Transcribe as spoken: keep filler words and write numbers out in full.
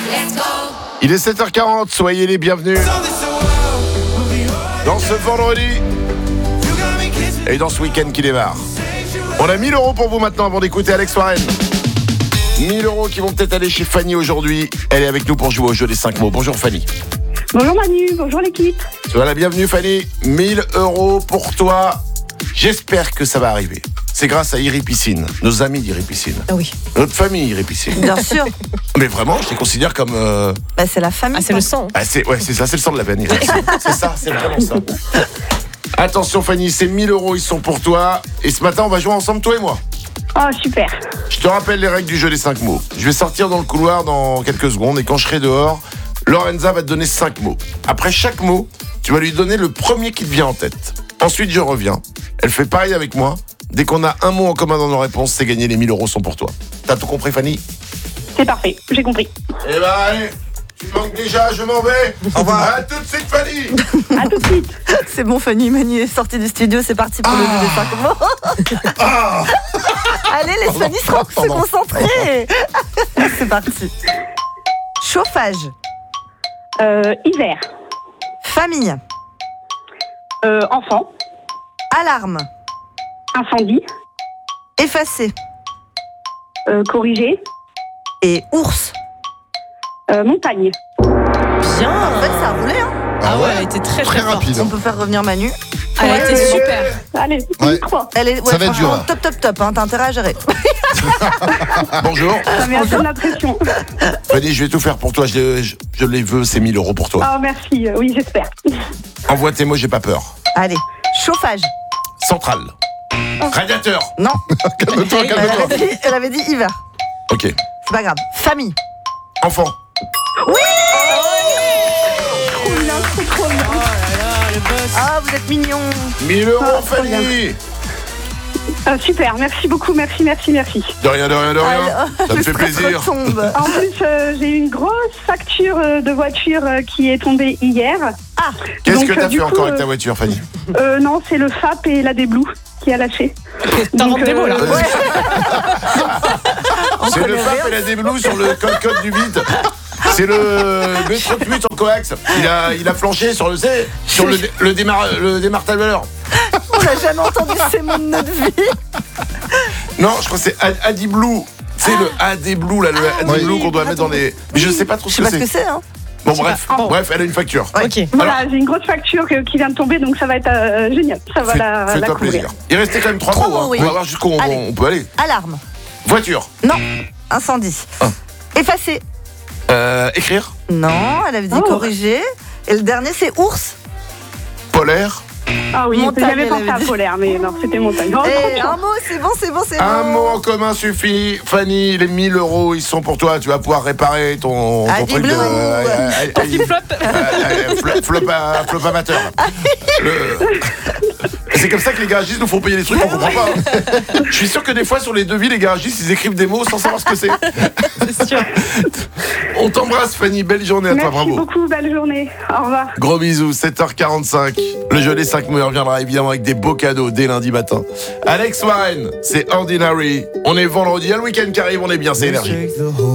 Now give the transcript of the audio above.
Il est sept heures quarante, soyez les bienvenus dans ce vendredi et dans ce week-end qui démarre. On a mille euros pour vous maintenant avant d'écouter Alex Warren. mille euros qui vont peut-être aller chez Fanny aujourd'hui. Elle est avec nous pour jouer au jeu des cinq mots. Bonjour Fanny. Bonjour Manu, bonjour l'équipe. Sois la bienvenue Fanny. mille euros pour toi. J'espère que ça va arriver. C'est grâce à Iri Piscine, nos amis d'Iri Piscine. Ah oui. Notre famille Iri Piscine. Bien sûr. Mais vraiment, je les considère comme... Euh... Bah, c'est la famille. Ah, c'est le sang. Ah, c'est, ouais, c'est ça, c'est le sang de la famille. C'est ça, c'est vraiment ça. Attention Fanny, ces mille euros, ils sont pour toi. Et ce matin, on va jouer ensemble, toi et moi. Oh super. Je te rappelle les règles du jeu des cinq mots. Je vais sortir dans le couloir dans quelques secondes et quand je serai dehors, Lorenza va te donner cinq mots. Après chaque mot, tu vas lui donner le premier qui te vient en tête. Ensuite, je reviens. Elle fait pareil avec moi. Dès qu'on a un mot en commun dans nos réponses, c'est gagné, les mille euros sont pour toi. T'as tout compris, Fanny ? C'est parfait, j'ai compris. Eh ben allez, tu manques déjà, je m'en vais. Au revoir. À tout de suite, Fanny. À tout de suite. C'est bon, Fanny, Manu est sortie du studio, c'est parti pour Ah. le jeu des cinq mots. Ah. Allez, laisse Fanny se, se Pardon. concentrer. C'est parti. Chauffage, Euh, hiver. famille, Euh, enfant. alarme, Incendie. effacer Euh, corriger. et ours. Euh, montagne. Bien. En fait, ça a roulé, hein. Ah ouais, elle était très très, Très forte. rapide. On peut faire revenir Manu. Elle a Ouais, été ouais, super. Allez, Ouais. trois. Elle est ouais, Ça va être franchement, dur. top, top, top. Hein. T'as intérêt à gérer. Bonjour. Ça met un peu de la pression. Fanny, je vais tout faire pour toi. Je, je, je les veux, ces mille euros pour toi. Oh merci, euh, oui j'espère. Envoie tes mots, j'ai pas peur. Allez, chauffage. Centrale. Radiateur. Non, Calme-toi, elle calme-toi. avait, dit, elle avait dit hiver. Ok. C'est pas grave. Famille. Enfant. Trop bien, trop trop bien. Ah, vous êtes mignons. mille euros, Ah, trop Fanny. Euh, super, merci beaucoup, merci, merci, merci. De rien, de rien, de rien. Ah, Ça me le fait stress plaisir. retombe. En plus, euh, j'ai eu une grosse facture euh, de voiture euh, qui est tombée hier. Qu'est-ce Donc, que t'as euh, du fait coup, encore avec euh, ta voiture, Fanny ? Euh, non, c'est le F A P et la Déblou qui a lâché. T'en Donc, vends des mots là. euh, C'est le connaît F A P rien. et la déblou sur le code-code du vide. C'est le B trente-huit en coax. Il a, il a flanché sur le, c'est, sur le, dé- le, démar, le démarteleur. On n'a jamais entendu ces mots de notre vie. Non, je crois que c'est Ad- Adiblou. C'est le Adiblou, là, le Ah, Adiblou oui, qu'on doit pardon. mettre dans les. Mais je sais pas trop Je ce sais que pas ce c'est. que c'est, hein. Bon, bref, pas. Bon. bref, elle a une facture. Ok. Voilà, j'ai une grosse facture que- qui vient de tomber, donc ça va être euh, génial. Ça va Fais- la, la Fais-toi couvrir. plaisir. Il restait quand même trois Trois mots. hein. mots, oui. On va voir jusqu'où on, Allez. on peut aller. Alarme. Voiture. Non. Incendie. Ah. Effacer. Euh, écrire. Non, elle avait dit Oh. corriger. Et le dernier, c'est ours. Polaire. Ah oui, Montagne, j'avais elle pensé avait à dit. polaire, mais non, c'était montagne. Oh, trop Et bien. un mot, c'est bon, c'est bon, c'est Un bon. mot en commun suffit. Fanny, les mille euros, ils sont pour toi. Tu vas pouvoir réparer ton, ton Adi truc de. Blue. euh, Ton flip-flop. Euh, euh, flop, flop, euh, flop amateur. Le- C'est comme ça que les garagistes nous font payer des trucs qu'on comprend pas. hein. Je suis sûr que des fois sur les devis, les garagistes ils écrivent des mots sans savoir ce que c'est. C'est sûr. On t'embrasse Fanny, belle journée à toi, Merci bravo. beaucoup, belle journée. Au revoir. Gros bisous, sept heures quarante-cinq. Le jeu des cinq mots reviendra évidemment avec des beaux cadeaux dès lundi matin. Alex Warren, c'est Ordinary. On est vendredi, il y a le week-end qui arrive, on est bien, c'est énergie.